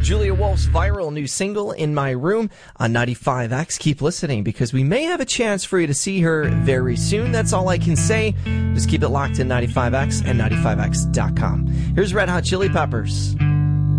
Julia Wolf's viral new single, In My Room, on 95X. Keep listening because we may have a chance for you to see her very soon. That's all I can say. Just keep it locked in 95X and 95X.com. Here's Red Hot Chili Peppers.